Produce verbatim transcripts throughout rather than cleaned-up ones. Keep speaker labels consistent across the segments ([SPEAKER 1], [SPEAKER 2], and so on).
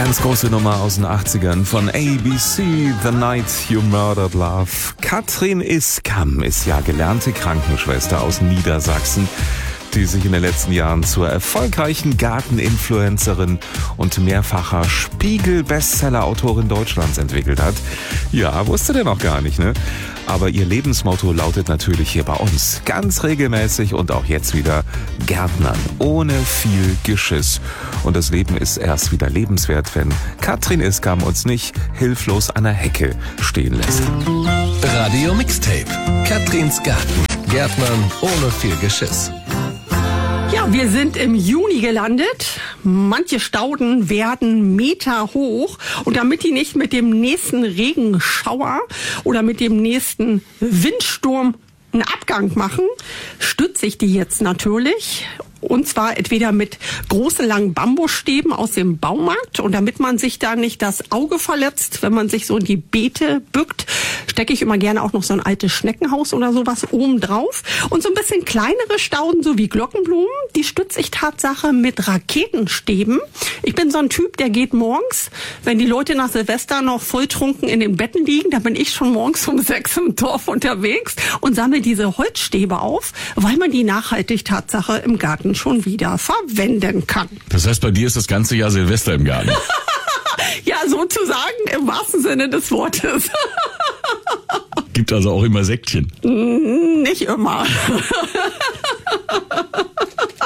[SPEAKER 1] Ganz große Nummer aus den achtzigern von A B C, The Night You Murdered Love. Katrin Iskam ist ja gelernte Krankenschwester aus Niedersachsen, die sich in den letzten Jahren zur erfolgreichen Garteninfluencerin und mehrfacher Spiegel-Bestseller-Autorin Deutschlands entwickelt hat. Ja, wusste der noch gar nicht, ne? Aber ihr Lebensmotto lautet natürlich hier bei uns ganz regelmäßig und auch jetzt wieder Gärtnern ohne viel Geschiss. Und das Leben ist erst wieder lebenswert, wenn Katrin Iskam uns nicht hilflos an der Hecke stehen lässt.
[SPEAKER 2] Radio Mixtape. Katrins Garten. Gärtnern ohne viel Geschiss.
[SPEAKER 3] Ja, wir sind im Juni gelandet. Manche Stauden werden Meter hoch. Und damit die nicht mit dem nächsten Regenschauer oder mit dem nächsten Windsturm einen Abgang machen, stütze ich die jetzt natürlich. Und zwar entweder mit großen, langen Bambusstäben aus dem Baumarkt. Und damit man sich da nicht das Auge verletzt, wenn man sich so in die Beete bückt, stecke ich immer gerne auch noch so ein altes Schneckenhaus oder sowas oben drauf. Und so ein bisschen kleinere Stauden, so wie Glockenblumen, die stütze ich Tatsache mit Raketenstäben. Ich bin so ein Typ, der geht morgens, wenn die Leute nach Silvester noch volltrunken in den Betten liegen, da bin ich schon morgens um sechs im Dorf unterwegs und sammle diese Holzstäbe auf, weil man die nachhaltig Tatsache im Garten schon wieder verwenden kann.
[SPEAKER 4] Das heißt, bei dir ist das ganze Jahr Silvester im Garten?
[SPEAKER 3] Ja, sozusagen im wahrsten Sinne des Wortes.
[SPEAKER 4] Gibt also auch immer Säckchen?
[SPEAKER 3] Nicht immer.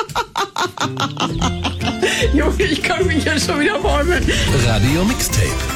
[SPEAKER 3] Junge, ich kann mich ja schon wieder bäumen.
[SPEAKER 2] Radio Mixtape.